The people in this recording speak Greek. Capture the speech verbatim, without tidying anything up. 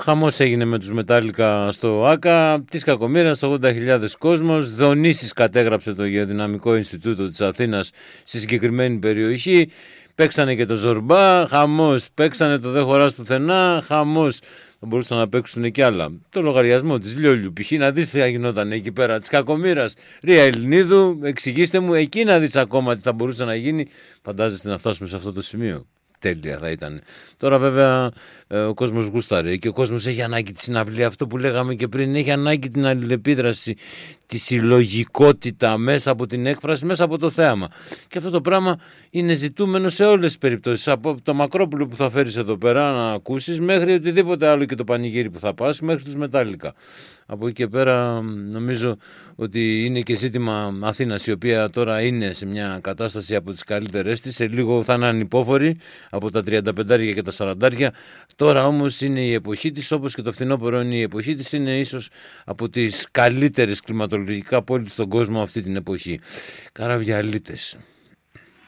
χαμός έγινε με τους Μετάλλικα στο ΆΚΑ, της κακομοίρας ογδόντα χιλιάδες κόσμος, δονήσεις κατέγραψε το Γεωδυναμικό Ινστιτούτο της Αθήνας στη συγκεκριμένη περιοχή, παίξανε και το Ζορμπά, χαμός, παίξανε το Δεν χωράς πουθενά, χαμός, θα μπορούσαν να παίξουν κι άλλα. Το λογαριασμό της Λιόλιου, π.χ. να δεις τι θα γινόταν εκεί πέρα, της κακομοίρας. Ρία Ελληνίδου, εξηγήστε μου, εκεί να δεις ακόμα τι θα μπορούσε να γίνει. Φαντάζεστε να φτάσουμε σε αυτό το σημείο. Τέλεια θα ήταν. Τώρα βέβαια ε, ο κόσμος γούσταρε και ο κόσμος έχει ανάγκη τη συναυλία, αυτό που λέγαμε και πριν, έχει ανάγκη την αλληλεπίδραση, τη συλλογικότητα μέσα από την έκφραση, μέσα από το θέαμα. Και αυτό το πράγμα είναι ζητούμενο σε όλες τις περιπτώσεις. Από το Μακρόπουλο που θα φέρεις εδώ πέρα να ακούσεις, μέχρι οτιδήποτε άλλο και το πανηγύρι που θα πας, μέχρι τους Μετάλλικα. Από εκεί και πέρα νομίζω ότι είναι και ζήτημα Αθήνας, η οποία τώρα είναι σε μια κατάσταση από τις καλύτερες της. Σε λίγο θα είναι ανυπόφορη από τα τριάντα πέντε και τα σαράντα. Τώρα όμως είναι η εποχή της, όπως και το φθινόπωρο είναι η εποχή της. Είναι ίσως από τις καλύτερες κλιματολογικά πόλεις στον κόσμο αυτή την εποχή. Καραβιαλίτες.